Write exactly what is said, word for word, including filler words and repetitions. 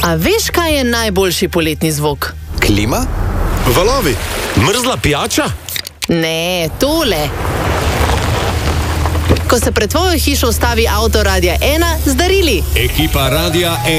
A veš, kaj je najboljši poletni zvok? Klima? Valovi? Mrzla pijača? Ne, tole. Ko se pred tvojo hišo ustavi avto Radia ena z darili. Ekipa Radia ena.